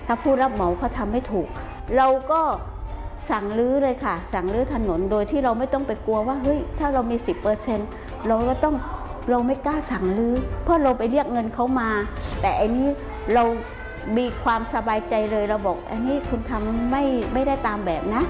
ถ้าผู้รับเหมาเขาทำไม่ถูกเราก็สั่งรื้อเลยค่ะสั่งรื้อถนนโดยที่เราไม่ต้องไปกลัวว่าเฮ้ยถ้าเรามี 10% เราไม่กล้าสั่งรื้อเพราะเราไปเรียกเงินเขามาแต่อันนี้เรามีความสบายใจเลยเราบอกอันนี้คุณทำไม่ได้ตามแบบนะ